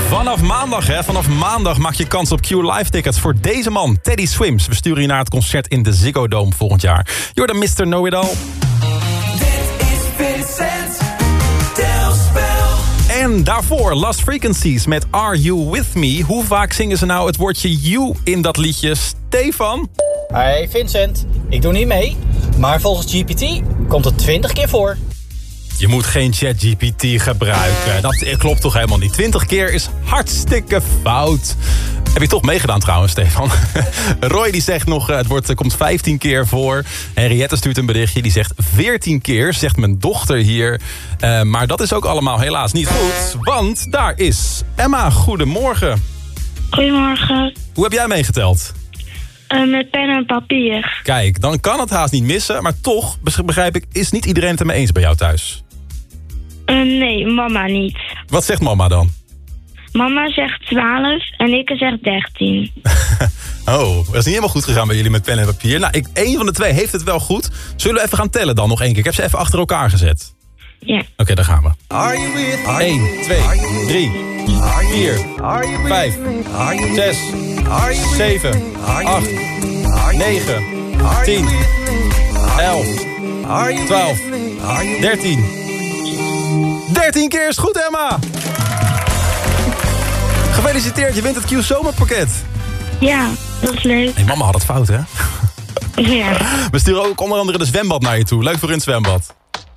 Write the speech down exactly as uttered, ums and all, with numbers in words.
Vanaf maandag, hè, vanaf maandag maak je kans op Q Live tickets voor deze man, Teddy Swims. We sturen je naar het concert in de Ziggo Dome volgend jaar. You're the mister Know-It-All. Dit is Vincent Delspel. En daarvoor Lost Frequencies met Are You With Me. Hoe vaak zingen ze nou het woordje you in dat liedje? Stefan? Hey Vincent, ik doe niet mee, maar volgens G P T komt het twintig keer voor. Je moet geen ChatGPT gebruiken. Dat klopt toch helemaal niet. twintig keer is hartstikke fout. Heb je toch meegedaan trouwens, Stefan? Roy die zegt nog, het wordt, komt vijftien keer voor. Henriette stuurt een berichtje, die zegt veertien keer, zegt mijn dochter hier. Uh, maar dat is ook allemaal helaas niet goed, want daar is Emma. Goedemorgen. Goedemorgen. Hoe heb jij meegeteld? Uh, met pen en papier. Kijk, dan kan het haast niet missen, maar toch, begrijp ik, is niet iedereen het ermee eens bij jou thuis? Uh, nee, mama niet. Wat zegt mama dan? Mama zegt twaalf en ik zeg dertien. Oh, dat is niet helemaal goed gegaan bij jullie met pen en papier. Nou, ik, één van de twee heeft het wel goed. Zullen we even gaan tellen dan nog één keer? Ik heb ze even achter elkaar gezet. Ja. Oké, okay, daar gaan we. Are you with me? één, twee, drie, vier, vijf, zes, zeven, acht, negen, tien, elf, twaalf, dertien. dertien keer is goed, Emma! Gefeliciteerd, je wint het Q Zomerpakket. Ja, dat is leuk. Hey, mama had het fout, hè? Ja. We sturen ook onder andere de zwembad naar je toe. Leuk voor in het zwembad.